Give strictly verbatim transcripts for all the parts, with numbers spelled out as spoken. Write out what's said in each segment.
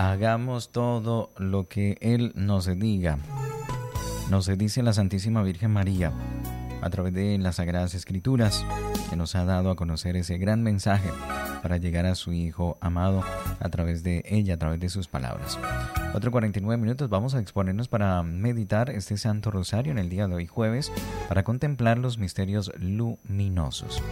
hagamos todo lo que Él nos diga. Nos dice la Santísima Virgen María a través de las Sagradas Escrituras, que nos ha dado a conocer ese gran mensaje para llegar a su Hijo amado a través de ella, a través de sus palabras. Otro cuarenta y nueve minutos, vamos a exponernos para meditar este Santo Rosario en el día de hoy, jueves, para contemplar los misterios luminosos.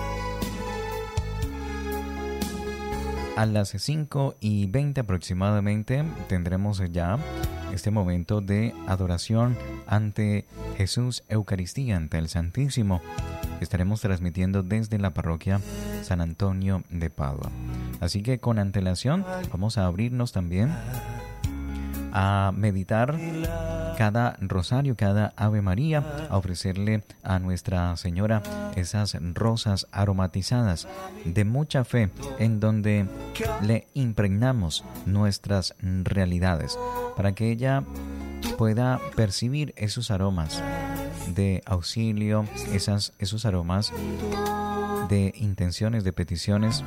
A las cinco y veinte aproximadamente tendremos ya este momento de adoración ante Jesús Eucaristía, ante el Santísimo. Estaremos transmitiendo desde la parroquia San Antonio de Padua. Así que con antelación vamos a abrirnos también a meditar cada rosario, cada Ave María, a ofrecerle a Nuestra Señora esas rosas aromatizadas de mucha fe, en donde le impregnamos nuestras realidades, para que ella pueda percibir esos aromas de auxilio, esas, esos aromas de intenciones, de peticiones,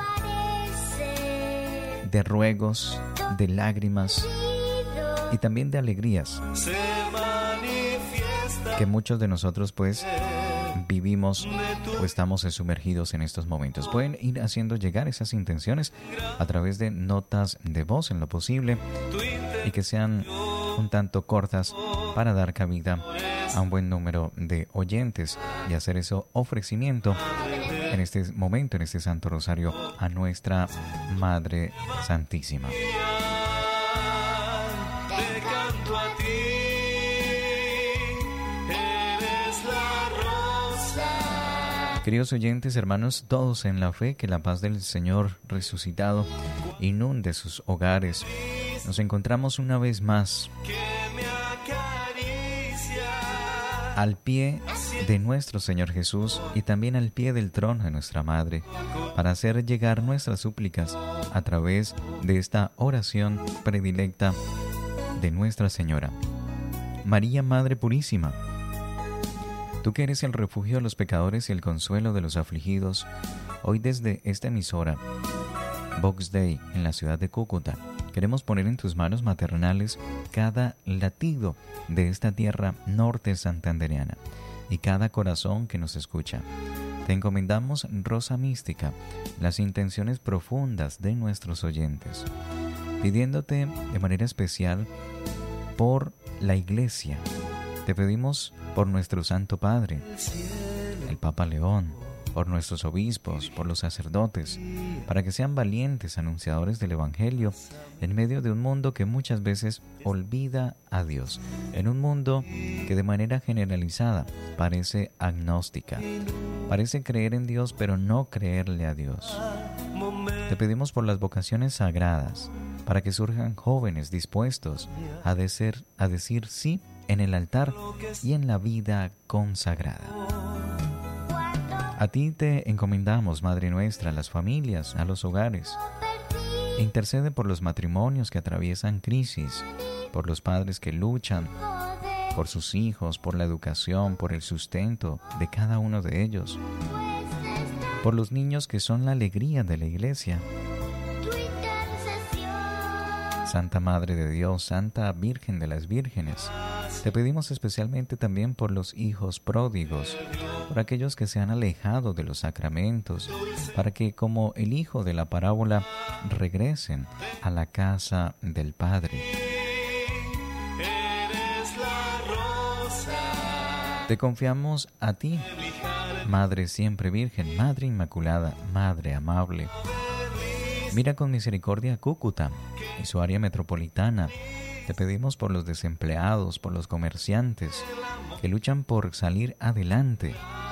de ruegos, de lágrimas y también de alegrías que muchos de nosotros pues vivimos o estamos sumergidos en estos momentos. Pueden ir haciendo llegar esas intenciones a través de notas de voz en lo posible y que sean un tanto cortas para dar cabida a un buen número de oyentes y hacer ese ofrecimiento en este momento, en este Santo Rosario, a nuestra Madre Santísima. Queridos oyentes, hermanos, todos en la fe, que la paz del Señor resucitado inunde sus hogares. Nos encontramos una vez más al pie de nuestro Señor Jesús y también al pie del trono de nuestra Madre, para hacer llegar nuestras súplicas a través de esta oración predilecta de Nuestra Señora. María, Madre Purísima, tú que eres el refugio de los pecadores y el consuelo de los afligidos, hoy desde esta emisora, Vox Dei, en la ciudad de Cúcuta, queremos poner en tus manos maternales cada latido de esta tierra norte santandereana y cada corazón que nos escucha. Te encomendamos, Rosa Mística, las intenciones profundas de nuestros oyentes, pidiéndote de manera especial por la Iglesia. Te pedimos por nuestro Santo Padre, el Papa León, por nuestros obispos, por los sacerdotes, para que sean valientes anunciadores del Evangelio en medio de un mundo que muchas veces olvida a Dios, en un mundo que de manera generalizada parece agnóstica, parece creer en Dios pero no creerle a Dios. Te pedimos por las vocaciones sagradas, para que surjan jóvenes dispuestos a decir, a decir sí en el altar y en la vida consagrada. A ti te encomendamos, Madre nuestra, a las familias, a los hogares. Intercede por los matrimonios que atraviesan crisis, por los padres que luchan por sus hijos, por la educación, por el sustento de cada uno de ellos, por los niños que son la alegría de la Iglesia. Santa Madre de Dios, Santa Virgen de las Vírgenes, te pedimos especialmente también por los hijos pródigos, por aquellos que se han alejado de los sacramentos, para que, como el hijo de la parábola, regresen a la casa del Padre. Te confiamos a ti, Madre siempre Virgen, Madre Inmaculada, Madre amable. Mira con misericordia a Cúcuta y su área metropolitana. Te pedimos por los desempleados, por los comerciantes que luchan por salir adelante,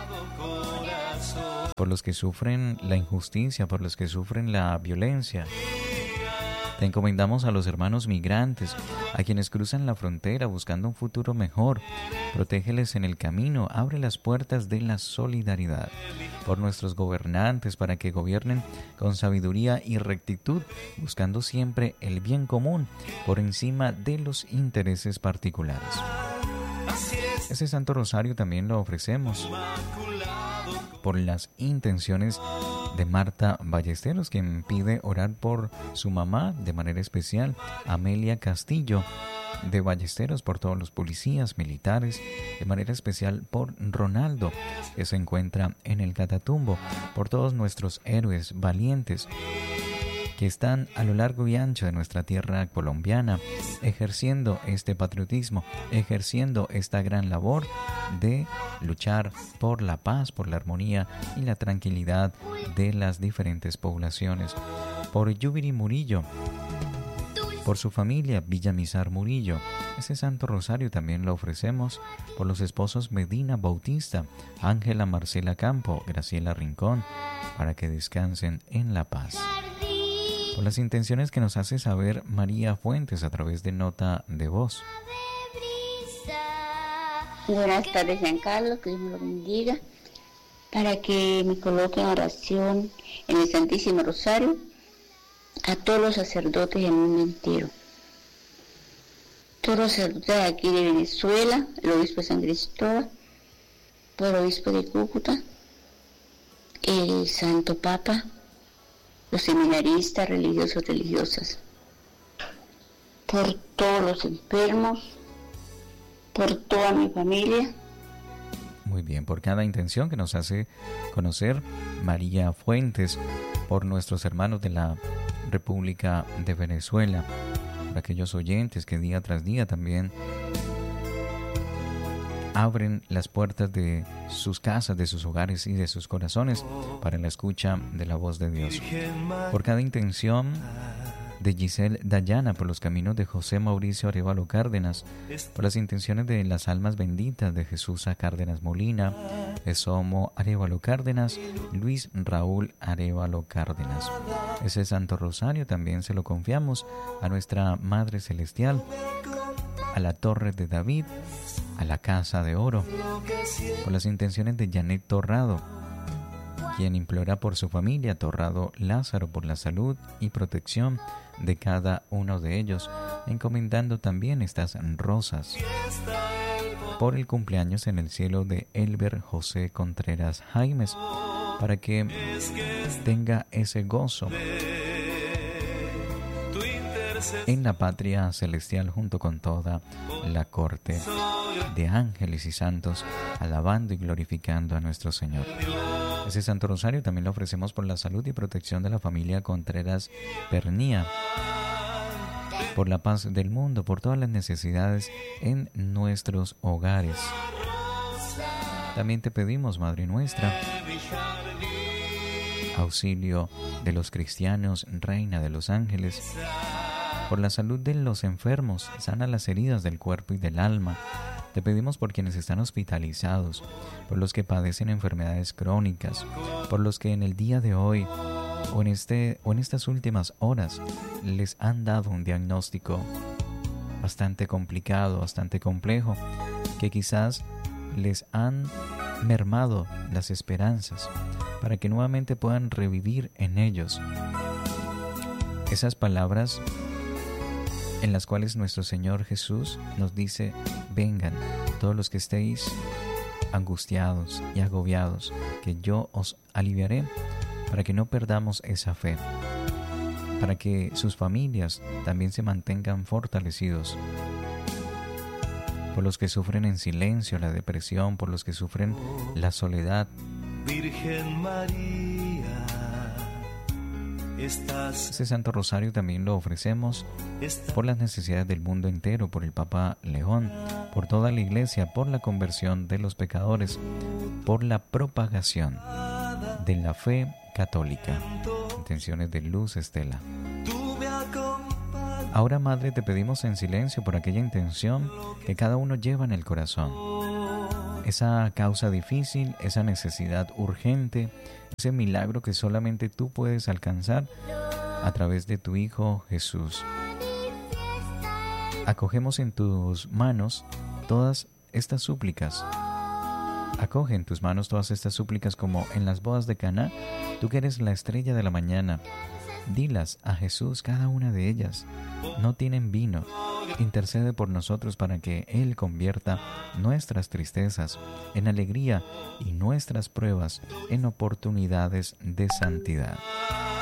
por los que sufren la injusticia, por los que sufren la violencia. Te encomendamos a los hermanos migrantes, a quienes cruzan la frontera buscando un futuro mejor. Protégeles en el camino, abre las puertas de la solidaridad. Por nuestros gobernantes, para que gobiernen con sabiduría y rectitud, buscando siempre el bien común por encima de los intereses particulares. Ese Santo Rosario también lo ofrecemos por las intenciones de Marta Ballesteros, quien pide orar por su mamá de manera especial, Amelia Castillo de Ballesteros, por todos los policías, militares, de manera especial por Ronaldo, que se encuentra en el Catatumbo, por todos nuestros héroes valientes que están a lo largo y ancho de nuestra tierra colombiana, ejerciendo este patriotismo, ejerciendo esta gran labor de luchar por la paz, por la armonía y la tranquilidad de las diferentes poblaciones. Por Yubiri Murillo, por su familia Villamizar Murillo. Ese Santo Rosario también lo ofrecemos por los esposos Medina Bautista, Ángela Marcela Campo, Graciela Rincón, para que descansen en la paz. Por las intenciones que nos hace saber María Fuentes a través de nota de voz. Buenas tardes, Giancarlo, que Dios me lo bendiga, para que me coloque en oración en el Santísimo Rosario a todos los sacerdotes del mundo entero. Todos los sacerdotes de aquí de Venezuela, el obispo de San Cristóbal, por el obispo de Cúcuta, el Santo Papa, los seminaristas, religiosos, religiosas, por todos los enfermos, por toda mi familia. Muy bien, por cada intención que nos hace conocer María Fuentes, por nuestros hermanos de la República de Venezuela, por aquellos oyentes que día tras día también abren las puertas de sus casas, de sus hogares y de sus corazones para la escucha de la voz de Dios. Por cada intención de Giselle Dayana, por los caminos de José Mauricio Arévalo Cárdenas, por las intenciones de las almas benditas de Jesús A. Cárdenas Molina, de Somo Arévalo Cárdenas, Luis Raúl Arévalo Cárdenas. Ese Santo Rosario también se lo confiamos a nuestra Madre Celestial, a la Torre de David, a la Casa de Oro, por las intenciones de Janet Torrado, quien implora por su familia, Torrado Lázaro, por la salud y protección de cada uno de ellos, encomendando también estas rosas por el cumpleaños en el cielo de Elber José Contreras Jaimes, para que tenga ese gozo en la patria celestial junto con toda la corte de ángeles y santos, alabando y glorificando a nuestro Señor. Ese Santo Rosario también lo ofrecemos por la salud y protección de la familia Contreras Pernía, por la paz del mundo, por todas las necesidades en nuestros hogares. También te pedimos, Madre nuestra, auxilio de los cristianos, Reina de los ángeles, por la salud de los enfermos, sana las heridas del cuerpo y del alma. Te pedimos por quienes están hospitalizados, por los que padecen enfermedades crónicas, por los que en el día de hoy o en, este, o en estas últimas horas les han dado un diagnóstico bastante complicado, bastante complejo, que quizás les han mermado las esperanzas, para que nuevamente puedan revivir en ellos esas palabras en las cuales nuestro Señor Jesús nos dice: vengan todos los que estéis angustiados y agobiados, que yo os aliviaré, para que no perdamos esa fe, para que sus familias también se mantengan fortalecidos, por los que sufren en silencio la depresión, por los que sufren la soledad. Virgen María, ese Santo Rosario también lo ofrecemos por las necesidades del mundo entero, por el Papa León, por toda la Iglesia, por la conversión de los pecadores, por la propagación de la fe católica. Intenciones de Luz Estela. Ahora, Madre, te pedimos en silencio por aquella intención que cada uno lleva en el corazón. Esa causa difícil, esa necesidad urgente, ese milagro que solamente tú puedes alcanzar a través de tu Hijo Jesús. Acogemos en tus manos todas estas súplicas. Acoge en tus manos todas estas súplicas como en las bodas de Caná, tú que eres la estrella de la mañana. Dilas a Jesús, cada una de ellas. No tienen vino, intercede por nosotros para que Él convierta nuestras tristezas en alegría y nuestras pruebas en oportunidades de santidad.